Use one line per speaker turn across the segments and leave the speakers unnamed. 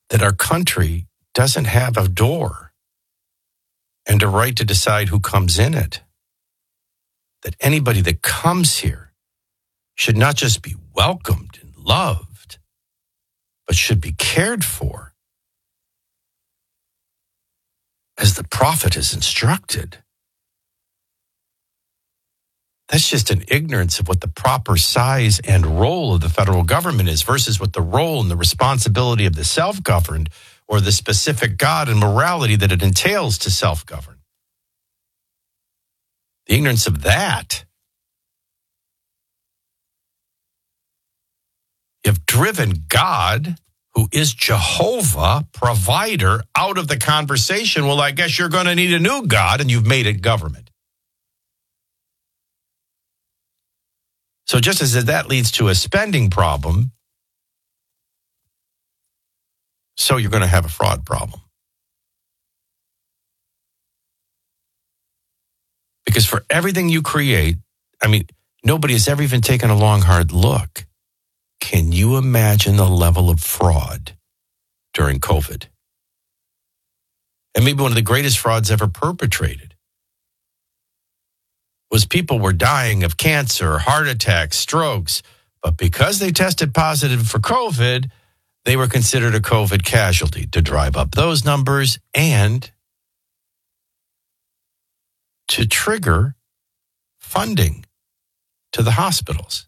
that our country doesn't have a door and a right to decide who comes in it. That anybody that comes here should not just be welcomed and loved, but should be cared for as the prophet has instructed. That's just an ignorance of what the proper size and role of the federal government is versus what the role and the responsibility of the self-governed or the specific God and morality that it entails to self-govern. The ignorance of that. You've driven God, who is Jehovah, provider, out of the conversation. Well, I guess you're going to need a new God, and you've made it government. So just as that leads to a spending problem, so you're going to have a fraud problem. Because for everything you create, nobody has ever even taken a long, hard look. Can you imagine the level of fraud during COVID? And maybe one of the greatest frauds ever perpetrated was people were dying of cancer, heart attacks, strokes, but because they tested positive for COVID, they were considered a COVID casualty to drive up those numbers and to trigger funding to the hospitals.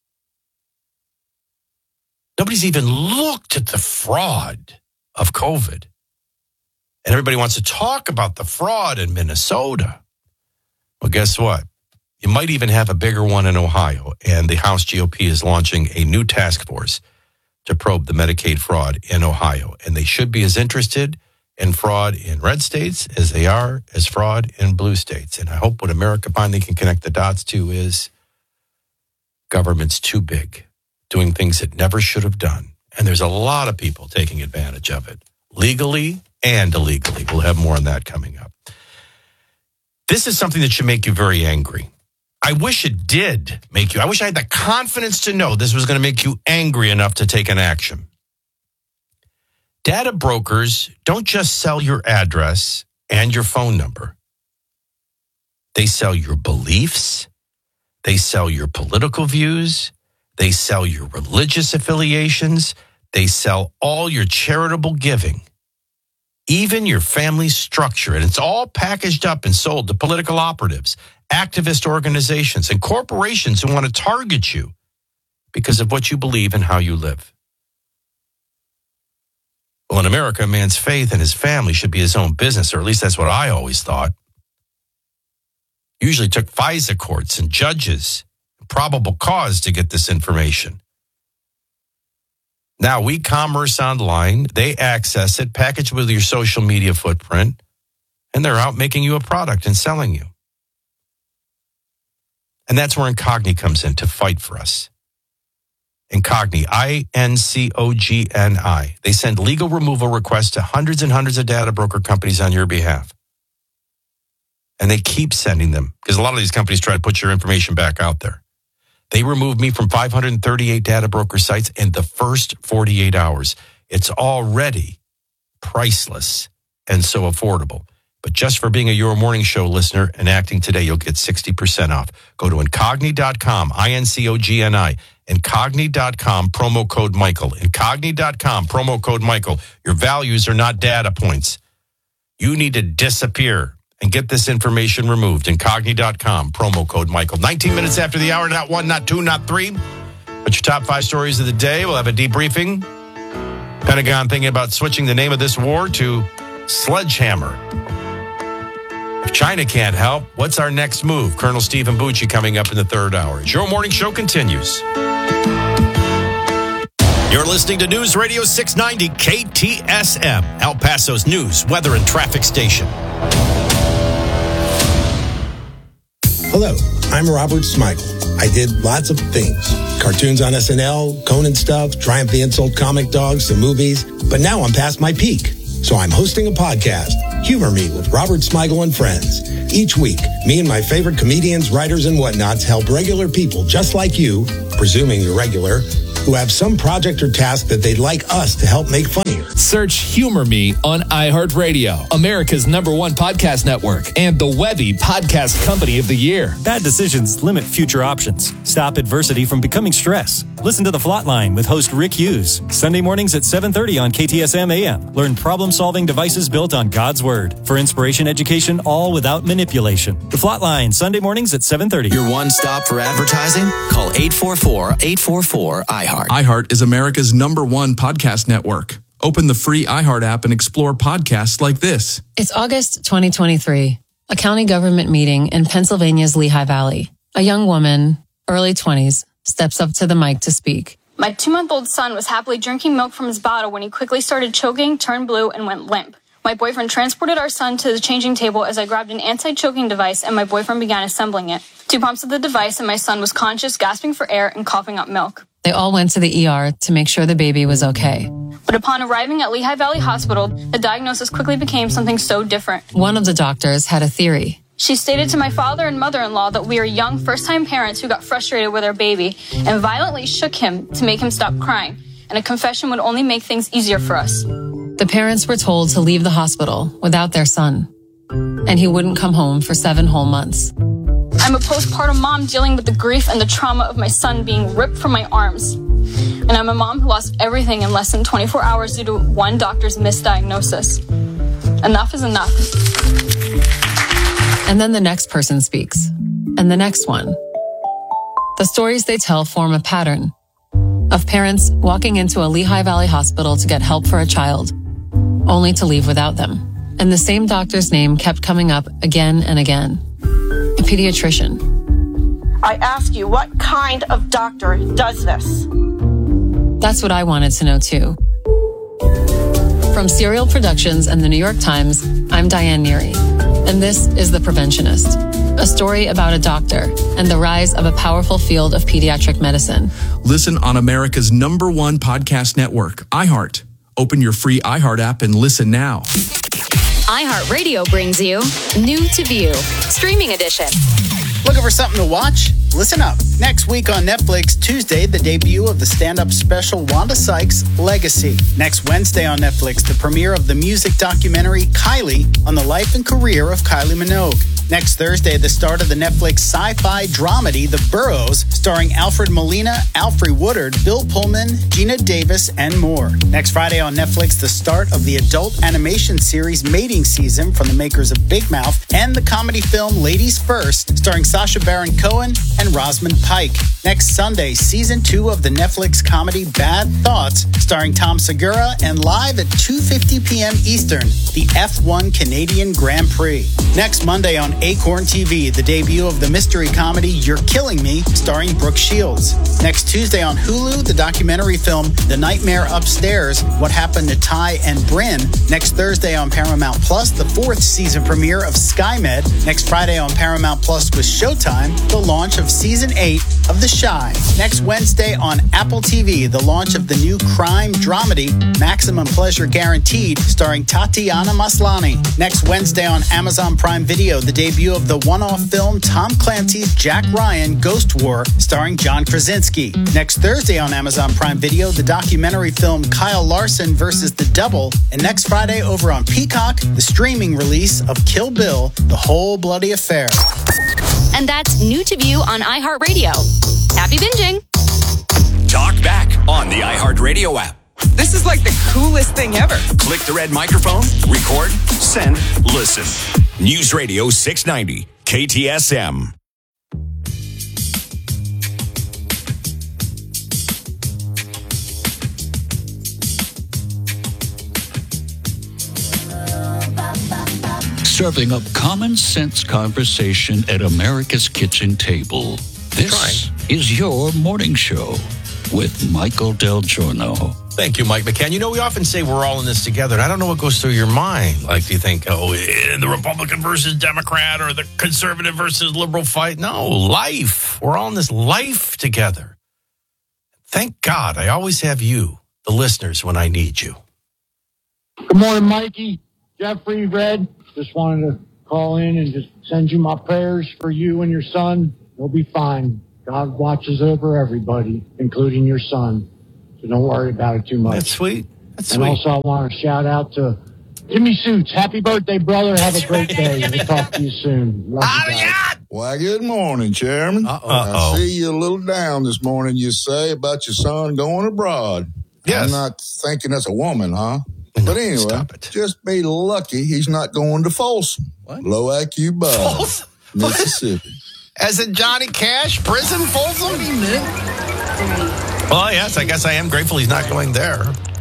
Nobody's even looked at the fraud of COVID. And everybody wants to talk about the fraud in Minnesota. Well, guess what? You might even have a bigger one in Ohio, and the House GOP is launching a new task force to probe the Medicaid fraud in Ohio. And they should be as interested in fraud in red states as they are as fraud in blue states. And I hope what America finally can connect the dots to is government's too big, doing things it never should have done. And there's a lot of people taking advantage of it, legally and illegally. We'll have more on that coming up. This is something that should make you very angry. I wish it did make you. I wish I had the confidence to know this was going to make you angry enough to take an action. Data brokers don't just sell your address and your phone number. They sell your beliefs. They sell your political views. They sell your religious affiliations. They sell all your charitable giving, even your family structure. And it's all packaged up and sold to political operatives, activist organizations, and corporations who want to target you because of what you believe and how you live. Well, in America, a man's faith in his family should be his own business, or at least that's what I always thought. Usually took FISA courts and judges, probable cause to get this information. Now, WeCommerce Online, they access it, packaged with your social media footprint, and they're out making you a product and selling you. And that's where Incogni comes in to fight for us. Incogni, INCOGNI. They send legal removal requests to hundreds and hundreds of data broker companies on your behalf. And they keep sending them because a lot of these companies try to put your information back out there. They removed me from 538 data broker sites in the first 48 hours. It's already priceless and so affordable. But just for being a Your Morning Show listener and acting today, you'll get 60% off. Go to Incogni.com, INCOGNI, Incogni.com, promo code Michael. Incogni.com, promo code Michael. Your values are not data points. You need to disappear and get this information removed. Incogni.com, promo code Michael. 19 minutes after the hour, not one, not two, not three. But your top 5 stories of the day. We'll have a debriefing. Pentagon thinking about switching the name of this war to Sledgehammer. If China can't help, what's our next move? Colonel Stephen Bucci coming up in the 3rd hour. Your Morning Show continues. You're listening to News Radio 690 KTSM, El Paso's news, weather, and traffic station.
Hello, I'm Robert Smigel. I did lots of things. Cartoons on SNL, Conan stuff, Triumph the Insult comic dogs, some movies. But now I'm past my peak. So I'm hosting a podcast, Humor Me with Robert Smigel and Friends. Each week, me and my favorite comedians, writers, and whatnots help regular people just like you, presuming you're regular, who have some project or task that they'd like us to help make funnier.
Search Humor Me on iHeartRadio, America's #1 podcast network, and the Webby Podcast Company of the Year.
Bad decisions limit future options. Stop adversity from becoming stress. Listen to The Flatline with host Rick Hughes. Sunday mornings at 7:30 on KTSM AM. Learn problem-solving devices built on God's Word. For inspiration, education, all without manipulation. The Flatline, Sunday mornings at 7:30.
Your one stop for advertising? Call 844-844-iHeart.
iHeart is America's #1 podcast network. Open the free iHeart app and explore podcasts like this.
It's August 2023, a county government meeting in Pennsylvania's Lehigh Valley. A young woman, early 20s, steps up to the mic to speak.
My 2-month-old son was happily drinking milk from his bottle when he quickly started choking, turned blue, and went limp. My boyfriend transported our son to the changing table as I grabbed an anti-choking device and my boyfriend began assembling it. 2 pumps of the device and my son was conscious, gasping for air, and coughing up milk.
They all went to the ER to make sure the baby was okay.
But upon arriving at Lehigh Valley Hospital, the diagnosis quickly became something so different.
One of the doctors had a theory.
She stated to my father and mother-in-law that we are young, first-time parents who got frustrated with our baby and violently shook him to make him stop crying, and a confession would only make things easier for us.
The parents were told to leave the hospital without their son, and he wouldn't come home for 7 whole months.
I'm a postpartum mom dealing with the grief and the trauma of my son being ripped from my arms. And I'm a mom who lost everything in less than 24 hours due to one doctor's misdiagnosis. Enough is enough.
And then the next person speaks, and the next one. The stories they tell form a pattern of parents walking into a Lehigh Valley hospital to get help for a child, only to leave without them. And the same doctor's name kept coming up again and again. A pediatrician.
I ask you, what kind of doctor does this?
That's what I wanted to know too. From Serial Productions and the New York Times, I'm Diane Neary, and this is The Preventionist, a story about a doctor and the rise of a powerful field of pediatric medicine.
Listen on America's #1 podcast network, iHeart. Open your free iHeart app and listen now.
iHeartRadio brings you New to View, Streaming Edition.
Looking for something to watch? Listen up. Next week on Netflix, Tuesday, the debut of the stand-up special Wanda Sykes' Legacy. Next Wednesday on Netflix, the premiere of the music documentary Kylie on the life and career of Kylie Minogue. Next Thursday, the start of the Netflix sci-fi dramedy The Burrows, starring Alfred Molina, Alfre Woodard, Bill Pullman, Gina Davis, and more. Next Friday on Netflix, the start of the adult animation series Mating Season from the makers of Big Mouth, and the comedy film Ladies First, starring Sacha Baron Cohen and Rosamund Pike. Next Sunday, Season 2 of the Netflix comedy Bad Thoughts, starring Tom Segura, and live at 2:50 p.m. Eastern, the F1 Canadian Grand Prix. Next Monday on Acorn TV, the debut of the mystery comedy You're Killing Me, starring Brooke Shields. Next Tuesday on Hulu, the documentary film The Nightmare Upstairs, What Happened to Ty and Bryn. Next Thursday on Paramount Plus, the 4th season premiere of SkyMed. Next Friday on Paramount Plus with Showtime, the launch of Season 8 of The Chi. Next Wednesday on Apple TV, the launch of the new crime dramedy Maximum Pleasure Guaranteed, starring Tatiana Maslany. Next Wednesday on Amazon Prime Video, the debut of the one-off film Tom Clancy's Jack Ryan Ghost War, starring John Krasinski. Next Thursday on Amazon Prime Video, the documentary film Kyle Larson vs. The Devil. And next Friday over on Peacock, the streaming release of Kill Bill, The Whole Bloody Affair.
And that's New to View on iHeartRadio. Happy binging.
Talk back on the iHeartRadio app.
This is like the coolest thing ever.
Click the red microphone, record, send, listen. News Radio 690, KTSM.
Serving up common sense conversation at America's kitchen table. This is your morning show with Michael Del Giorno.
Thank you, Mike McCann. You know, we often say we're all in this together, and I don't know what goes through your mind. Like, do you think, the Republican versus Democrat or the conservative versus liberal fight? No, life. We're all in this life together. Thank God I always have you, the listeners, when I need you.
Good morning, Mikey. Jeffrey, Red. Just wanted to call in and just send you my prayers for you and your son. You'll be fine. God watches over everybody, including your son. so don't worry about it too much.
That's sweet. That's
and
sweet.
Also, I want to shout out to Jimmy Suits. Happy birthday, brother. Have a great day. We'll talk to you soon. Love you guys.
Why, good morning, Chairman. I see you a little down this morning, you say, about your son going abroad.
Yes.
I'm not thinking that's a woman, huh? But anyway, just be lucky he's not going to Folsom. Low IQ Bob, Mississippi.
As in Johnny Cash, prison, Folsom? Well, yes, I guess I am grateful he's not going there.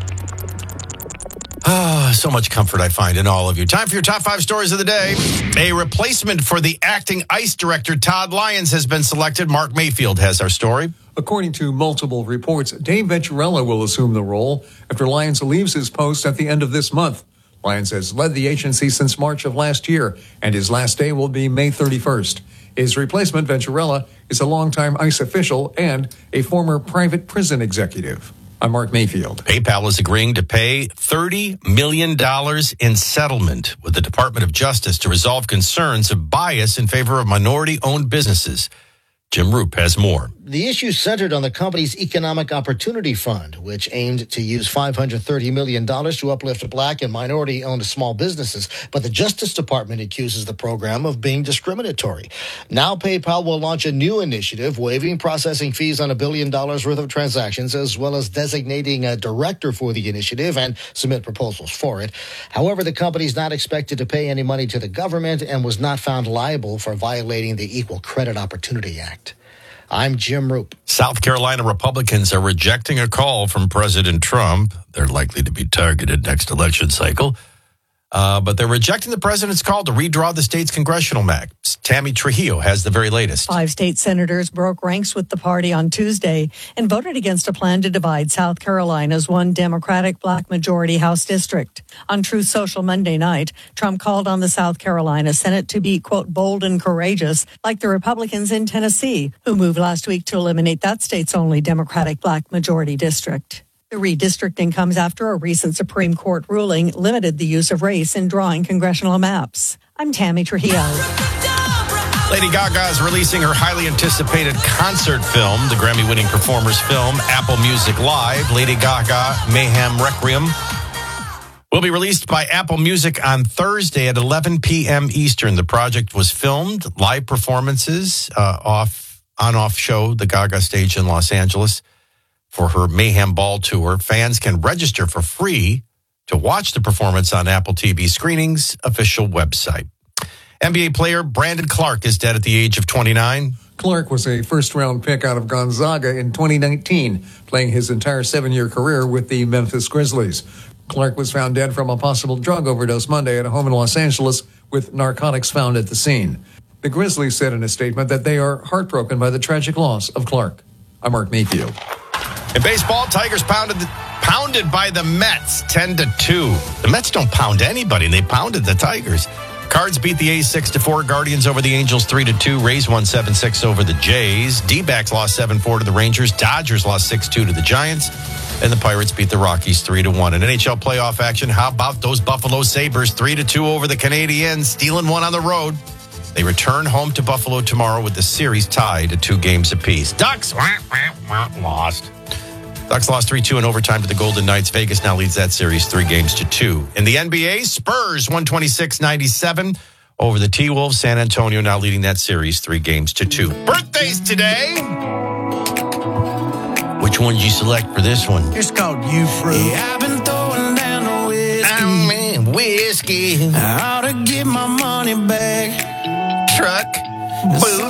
So much comfort I find in all of you. Time for your top 5 stories of the day. A replacement for the acting ICE director, Todd Lyons, has been selected. Mark Mayfield has our story.
According to multiple reports, Dave Venturella will assume the role after Lyons leaves his post at the end of this month. Lyons has led the agency since March of last year, and his last day will be May 31st. His replacement, Venturella, is a longtime ICE official and a former private prison executive. I'm Mark Mayfield.
PayPal is agreeing to pay $30 million in settlement with the Department of Justice to resolve concerns of bias in favor of minority-owned businesses. Jim Roop has more.
The issue centered on the company's Economic Opportunity Fund, which aimed to use $530 million to uplift black and minority-owned small businesses. But the Justice Department accuses the program of being discriminatory. Now PayPal will launch a new initiative, waiving processing fees on $1 billion worth of transactions, as well as designating a director for the initiative and submit proposals for it. However, the company is not expected to pay any money to the government and was not found liable for violating the Equal Credit Opportunity Act. I'm Jim Roop.
South Carolina Republicans are rejecting a call from President Trump. They're likely to be targeted next election cycle. But they're rejecting the president's call to redraw the state's congressional map. Tammy Trujillo has the very latest.
5 state senators broke ranks with the party on Tuesday and voted against a plan to divide South Carolina's one Democratic black majority House district. On Truth Social Monday night, Trump called on the South Carolina Senate to be, quote, bold and courageous, like the Republicans in Tennessee, who moved last week to eliminate that state's only Democratic black majority district. The redistricting comes after a recent Supreme Court ruling limited the use of race in drawing congressional maps. I'm Tammy Trujillo.
Lady Gaga is releasing her highly anticipated concert film, the Grammy-winning performer's film, Apple Music Live, Lady Gaga Mayhem Requiem, will be released by Apple Music on Thursday at 11 p.m. Eastern. The project was filmed, live performances, on-off show, the Gaga stage in Los Angeles. For her Mayhem Ball tour, fans can register for free to watch the performance on Apple TV Screenings' official website. NBA player Brandon Clark is dead at the age of 29.
Clark was a first-round pick out of Gonzaga in 2019, playing his entire 7-year career with the Memphis Grizzlies. Clark was found dead from a possible drug overdose Monday at a home in Los Angeles with narcotics found at the scene. The Grizzlies said in a statement that they are heartbroken by the tragic loss of Clark. I'm Mark Mayfield.
In baseball, Tigers pounded by the Mets 10-2. The Mets don't pound anybody. They pounded the Tigers. Cards beat the A's 6-4. Guardians over the Angels 3-2. Rays won 7-6 over the Jays. D-backs lost 7-4 to the Rangers. Dodgers lost 6-2 to the Giants. And the Pirates beat the Rockies 3-1. In NHL playoff action, how about those Buffalo Sabres 3-2 over the Canadiens, stealing one on the road. They return home to Buffalo tomorrow with the series tied at 2 games apiece. Ducks lost. Ducks lost 3-2 in overtime to the Golden Knights. Vegas now leads that series 3-2. In the NBA, Spurs 126-97 over the T-Wolves. San Antonio now leading that series 3-2. Birthdays today. Which one did you select for this one?
It's called You Fruit.
Yeah, I've been throwing down the whiskey.
Oh, man, whiskey.
I ought to get my money back.
Truck. Boo.